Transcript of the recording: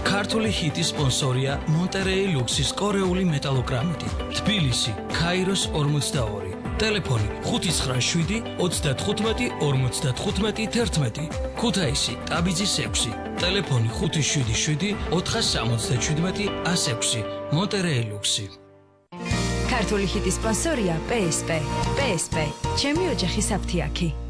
ქართული ჰიტის სპონსორია მონტერეი ლუქსის კორეული მეტალოგრამიტი. თბილისი, ქაიროს 42. ტელეფონი 597 35 55 11. ქუთაისი, ტაბიძის 6. ტელეფონი 577 477 106. მონტერეი ლუქსი. ქართული ჰიტის სპონსორია PSP. PSP. ჩემი ოჯახის აფთიაქი.